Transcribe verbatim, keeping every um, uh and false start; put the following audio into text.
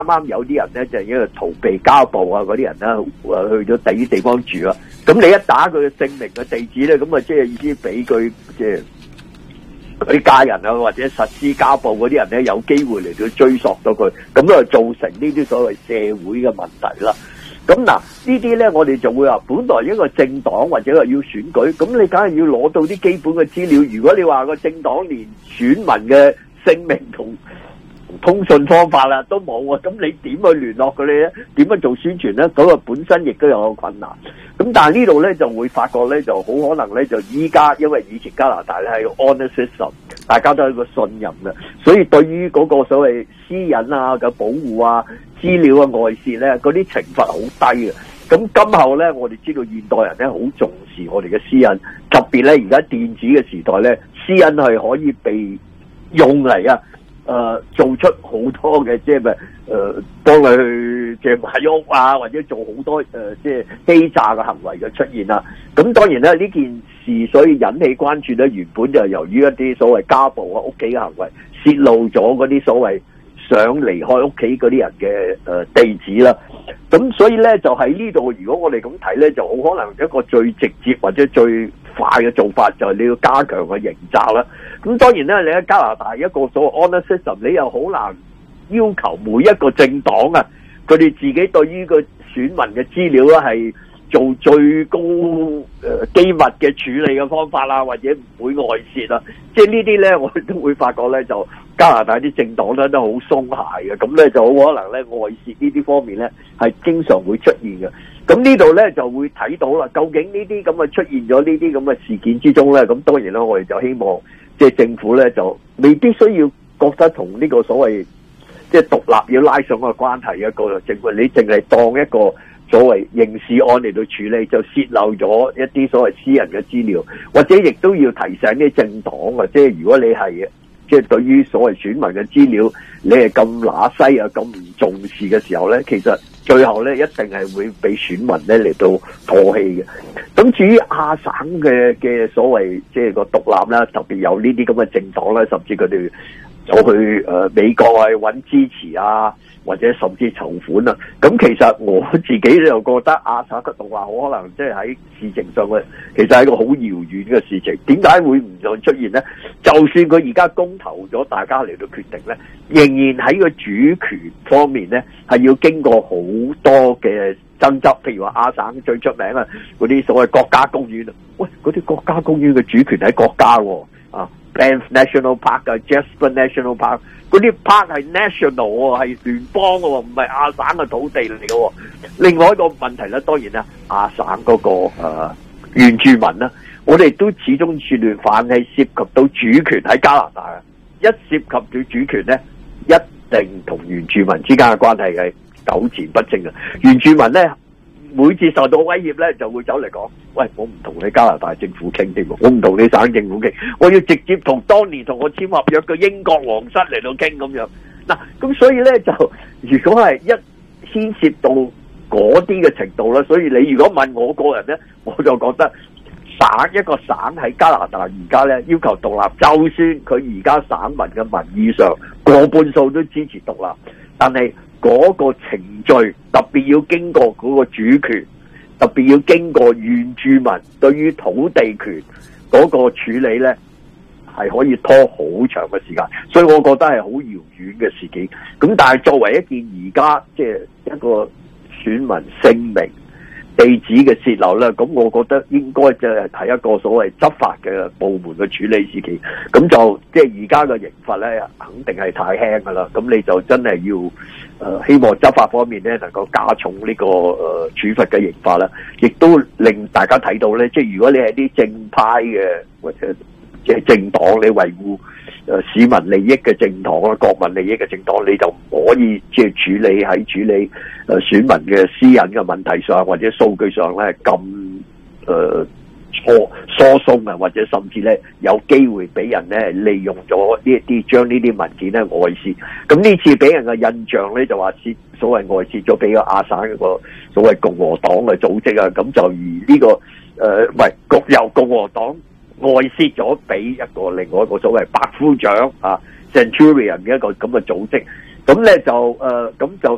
啱有啲人咧就因為逃避家暴啊，嗰啲人咧誒去咗第啲地方住啦。咁你一打佢嘅姓名嘅地址咧，咁啊即係意思俾佢即係嗰啲家人啊或者實施家暴嗰啲人咧有機會嚟到追溯到佢，咁就造成呢啲所謂社會嘅問題啦。咁嗱呢啲咧，我哋就會話，本來一個政黨或者係要選舉，咁你梗係要攞到啲基本嘅資料。如果你話個政黨連選民嘅姓名同通訊方法啦都冇啊，咁你點去聯絡佢哋咧？點樣做宣傳咧？嗰個本身亦都有個困難。咁但係呢度咧就會發覺咧，就好可能咧就依家因為以前加拿大咧係 honor system， 大家都係一個信任嘅，所以對於嗰個所謂私隱啊嘅保護啊、資料嘅外泄咧，嗰啲懲罰好低嘅。咁今後咧，我哋知道現代人咧好重視我哋嘅私隱，特別咧而家電子嘅時代咧，私隱係可以被用嚟啊。誒、呃、做出好多嘅即係咪誒幫佢去即係買屋啊，或者做好多誒、呃、即係欺詐嘅行為嘅出現啦。咁當然咧呢件事所以引起關注咧，原本就係由於一啲所謂家暴啊、屋企嘅行為泄露咗嗰啲所謂想離開屋企嗰啲人嘅誒、呃、地址啦。咁所以咧就喺呢度，如果我哋咁睇咧，就好可能一個最直接或者最快嘅做法就係你要加強個刑責啦。咁當然咧，你喺加拿大一個所謂 honor system， 你又好難要求每一個政黨啊，佢哋自己對於個選民嘅資料咧係做最高誒、呃、機密嘅處理嘅方法啦，或者唔會外泄啦。即係呢啲咧，我哋都會發覺咧，就加拿大啲政黨咧都好鬆懈嘅，咁咧就好可能咧外泄呢啲方面咧係經常會出現嘅。咁呢度咧就會睇到啦，究竟呢啲咁嘅出現咗呢啲咁嘅事件之中咧，咁當然啦，我哋就希望。即係政府咧，就未必需要覺得同呢個所謂即係獨立要拉上個關係嘅個政府，你淨係當一個所謂刑事案嚟到處理，就泄漏咗一啲所謂私人嘅資料，或者亦都要提醒啲政黨啊，即係如果你係即係對於所謂選民嘅資料，你係咁乸西啊，咁唔重視嘅時候咧，其實最後咧一定係會俾選民咧嚟到唾棄嘅。咁至於亞省嘅嘅所謂即係個獨立啦，特別有呢啲咁嘅政黨咧，甚至佢哋走去誒、呃、美國去揾支持啊，或者甚至籌款啊。咁其實我自己就覺得亞省嘅獨立好可能即係喺事情上嘅，其實係一個好遙遠嘅事情。點解會唔再出現咧？就算佢而家公投咗，大家嚟到決定咧，仍然喺個主權方面咧係要經過好多嘅爭執。譬如話亞省最出名啊，嗰啲所謂國家公園啊，喂，嗰啲國家公園嘅主權喺國家喎，啊 Banff National Park 啊 Jasper National Park， 嗰啲 park 係 national 喎，係聯邦嘅喎，唔係亞省嘅土地嚟嘅喎。另外一個問題咧，當然啦，亞省嗰、那個誒、呃、原住民啦，我哋都始終處聯凡係涉及到主權喺加拿大啊，一涉及到主權咧，一定同原住民之間嘅關係係糾纏不清嘅。原住民咧每次受到威脅咧，就會走嚟講：喂，我唔同你加拿大政府傾添，我唔同你省政府傾，我要直接同當年同我簽合約嘅英國皇室嚟到傾咁樣。嗱，咁所以咧就如果係一牽涉到嗰啲嘅程度啦，所以你如果問我個人咧，我就覺得省一個省喺加拿大而家咧要求獨立，就算佢而家省民嘅民意上過半數都支持獨立，但係嗰個程序特別要經過嗰個主權，特別要經過原住民對於土地權嗰個處理咧，係可以拖好長嘅時間，所以我覺得係好遙遠嘅事件。咁但係作為一件而家即係一個選民姓名地址嘅泄漏咧，咁我覺得應該就係睇一個所謂執法嘅部門嘅處理事件。咁就即係而家嘅刑罰咧，肯定係太輕噶啦。咁你就真係要誒、呃，希望執法方面咧能夠加重呢、這個誒、呃、處罰嘅刑罰啦，亦都令大家睇到咧，即係如果你係啲正派嘅或者即係政黨，你維護誒市民利益嘅政黨啦，國民利益嘅政黨，你就唔可以即係處理喺處理誒選民嘅私隱嘅問題上，或者數據上咧咁誒疏疏鬆啊，或者甚至咧有機會俾人咧利用咗呢一啲，將呢啲文件咧外泄。咁呢次俾人嘅印象咧就話泄所謂外泄咗俾個亞省一個所謂共和黨嘅組織啊，咁就而呢、這個誒唔係局由共和黨外泄咗俾一個另外一個所謂百夫長啊 Centurion 嘅一個咁嘅組織，咁咧就誒咁、呃、就